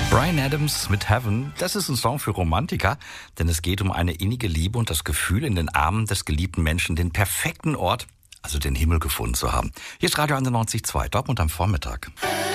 Bryan Adams mit Heaven, das ist ein Song für Romantiker, denn es geht um eine innige Liebe und das Gefühl, in den Armen des geliebten Menschen den perfekten Ort, also den Himmel gefunden zu haben. Hier ist Radio 91.2, Dortmund am Vormittag.